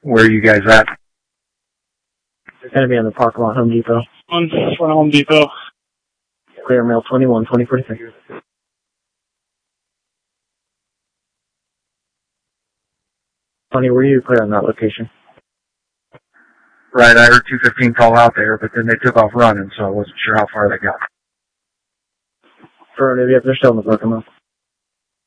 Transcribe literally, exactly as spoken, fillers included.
Where are you guys at? They're going to be in the parking lot, Home Depot. On front of Home Depot. Clear mail twenty-one, twenty forty-six. Tony, were you clear on that location? Right, I heard two fifteen call out there, but then they took off running, so I wasn't sure how far they got. For yep, they're still in the parking lot.